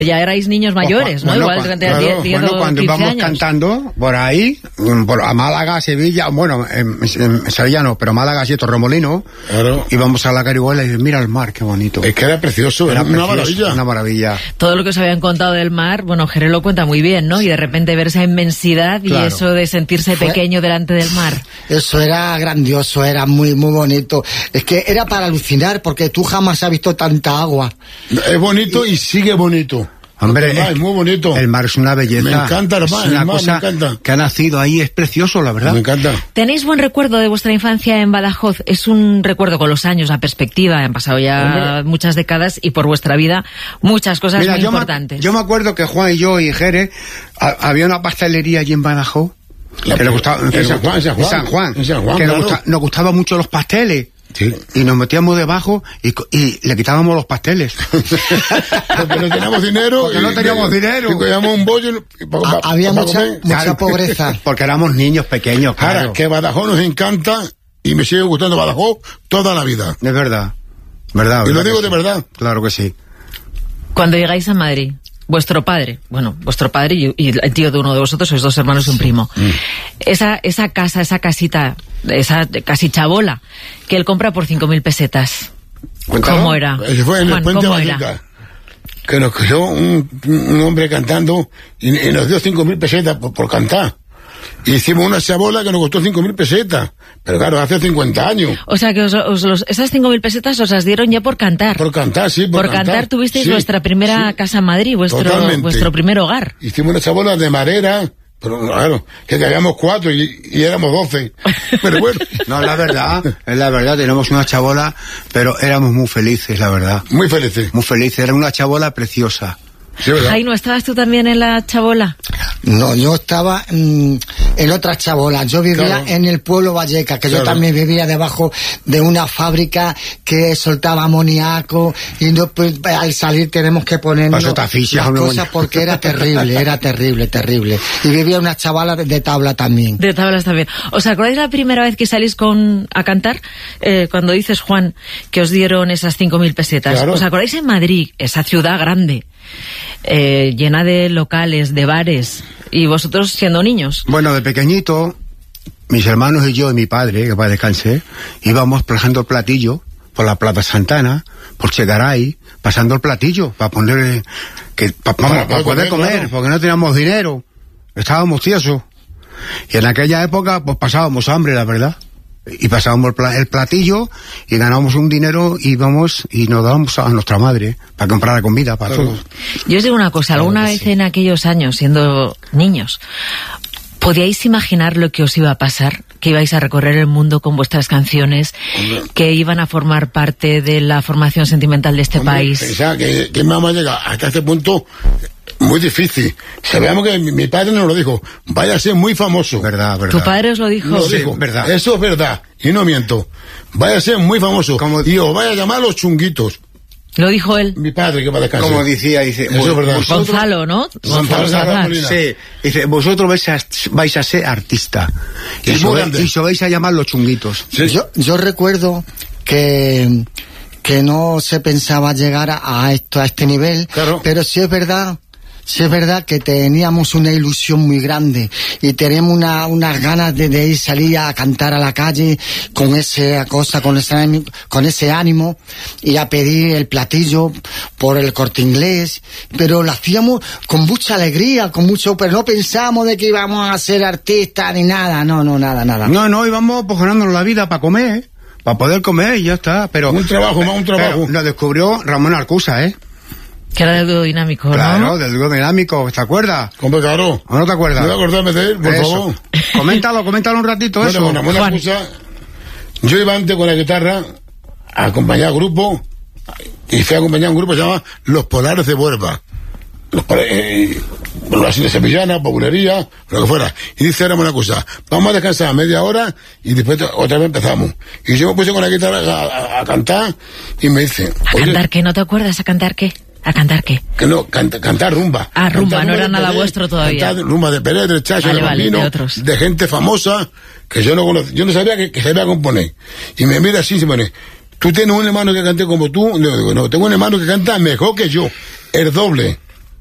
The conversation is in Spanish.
Ya erais niños mayores, ¿no? Bueno, Igual claro, 10 o cuando 15 íbamos años. cantando por ahí, a Málaga, Sevilla, bueno, en Sevilla no, pero Málaga sí, Torremolinos, Claro. íbamos a la Carihuela y mira el mar, qué bonito. Es que era precioso, era una maravilla. Una maravilla. Todo lo que os habían contado del mar, bueno, Jerez lo cuenta muy bien, ¿no? Y de repente ver esa inmensidad Claro. y eso de sentirse pequeño delante del mar. Eso era grandioso, era muy, muy bonito. Es que era para alucinar, porque tú jamás has visto tanta agua. Es bonito y sigue bonito. Hombre, El mar es muy bonito. El mar es una belleza. Me encanta el mar, es una el mar, cosa me encanta. que ha nacido ahí, es precioso, la verdad. Me encanta. ¿Tenéis buen recuerdo de vuestra infancia en Badajoz? Es un recuerdo con los años, la perspectiva, han pasado ya muchas décadas y por vuestra vida muchas cosas muy importantes. Yo me acuerdo que Juan y yo y Jerez, había una pastelería allí en Badajoz. Que le gustaba, en San Juan, en San Juan, que claro. nos gustaban mucho los pasteles. Sí. Y nos metíamos debajo y le quitábamos los pasteles. Porque no teníamos dinero. Porque no teníamos dinero. Y cogíamos un bollo. Había mucha Claro, pobreza. Porque éramos niños pequeños, claro. Ahora, que Badajoz nos encanta y me sigue gustando Badajoz toda la vida. Es verdad. ¿Verdad? Y lo digo que de sí. verdad. Claro que sí. Cuando llegáis a Madrid, vuestro padre y el tío de uno de vosotros, sois dos hermanos y un primo. Esa casa, esa casita, esa casichabola que él compra por 5.000 pesetas. Cuéntalo. ¿Cómo era? Ese fue en Juan, el Puente ¿cómo Vallecas. era? Que nos cogió un hombre cantando y nos dio 5.000 pesetas por cantar. Y hicimos una chabola que nos costó 5.000 pesetas. Pero claro, hace 50 años. O sea que esas 5.000 pesetas os las dieron ya por cantar. Por cantar, sí. Por cantar tuvisteis sí, vuestra primera casa en Madrid, Totalmente. vuestro primer hogar. Hicimos una chabola de madera, pero claro, que habíamos 4 y éramos 12. Pero bueno. No, es la verdad, tenemos una chabola, pero éramos muy felices, la verdad. Muy felices. Muy felices, era una chabola preciosa. Sí, ¿verdad? Jaino, ¿estabas tú también en la chabola? No, yo estaba en otra chabola. Yo vivía Claro. en el pueblo Vallecas, que Claro. yo también vivía debajo de una fábrica que soltaba amoníaco y no, pues, al salir tenemos que ponernos Eso te asfixia, las hombre, cosas bueno. porque era terrible. Y vivía una chavala de tabla también. De tablas también. ¿Os acordáis la primera vez que salís a cantar? Cuando dices, Juan, que os dieron esas 5.000 pesetas. Claro. ¿Os acordáis en Madrid, esa ciudad grande, llena de locales, de bares, y vosotros siendo niños? Bueno, de pequeñito, mis hermanos y yo y mi padre, que para descanse, íbamos pasando el platillo por la Plaza Santana, por Chegaray, pasando el platillo para poner para poder comer, claro. porque no teníamos dinero, estábamos tiesos. Y en aquella época pues pasábamos hambre, la verdad. Y pasábamos el platillo y ganábamos un dinero y íbamos y nos dábamos a nuestra madre para comprar la comida para todos. Yo os digo una cosa, alguna vez en aquellos años, siendo niños, ¿podíais imaginar lo que os iba a pasar? Que ibais a recorrer el mundo con vuestras canciones, que iban a formar parte de la formación sentimental de este país. Pensaba que mamá llega hasta este punto muy difícil. Sabíamos que mi padre nos lo dijo, vaya a ser muy famoso. Verdad. ¿Tu padre os lo dijo? Lo Sí, dijo, verdad. Eso es verdad, y no miento. Vaya a ser muy famoso. Y os vaya a llamar los chunguitos. Lo dijo él. Mi padre, que va a descansar. Como dice, Eso es verdad. Gonzalo, ¿no? Gonzalo Salazar. Molina. Sí, dice, vosotros vais a ser artista. Y muy grande. Y se vais a llamar los chunguitos. Sí. Yo recuerdo que no se pensaba llegar a este nivel, Claro. pero sí es verdad que teníamos una ilusión muy grande y tenemos unas ganas de ir salir a cantar a la calle con esa cosa, con ese ánimo y a pedir el platillo por el Corte Inglés, pero lo hacíamos con mucha alegría, pero no pensábamos de que íbamos a ser artistas ni nada, nada. No, íbamos pues ganándonos la vida para comer, para poder comer y ya está. Pero Un trabajo. pero lo descubrió Ramón Arcusa, Que era del dúo dinámico, ¿no? Claro, del dúo dinámico, ¿te acuerdas? Hombre, claro. ¿O no te acuerdas? No voy a acordarme de él, por Eso. favor. Coméntalo un ratito, Bueno, eso. con Ramón Juan. Arcusa, yo iba antes con la guitarra a acompañar al grupo y fui a acompañar a un grupo que se llama Los Polares de Huelva. Las Islas Sevillanas, Populería, lo que fuera. Y dice Ramón Arcusa, vamos a descansar media hora y después otra vez empezamos. Y yo me puse con la guitarra a cantar y me dice... ¿A cantar qué? ¿No te acuerdas? ¿A cantar qué? ¿A cantar qué? Que no, cantar rumba. Ah, rumba, Cantar no era de nada Pérez, vuestro todavía. Cantar rumba de Pérez, de Chacho, Vale, de vale, Bambino, de otros. de gente famosa que yo no conocía. Yo no sabía que sabía componer. Y me mira así y se pone, ¿tú tienes un hermano que cante como tú? Digo, no, tengo un hermano que canta mejor que yo, el doble.